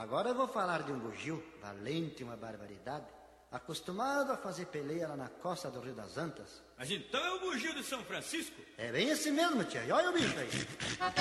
Agora eu vou falar de um bugio, valente uma barbaridade, acostumado a fazer peleia lá na costa do Rio das Antas. Mas então é o bugio de São Francisco? É bem esse mesmo, tia. E olha o bicho aí.